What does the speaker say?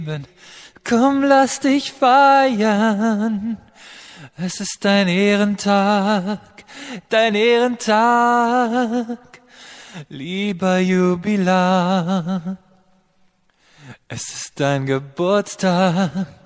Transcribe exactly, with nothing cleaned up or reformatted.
Komm, lass dich feiern. Es ist dein Ehrentag, dein Ehrentag, lieber Jubilar. Es ist dein Geburtstag.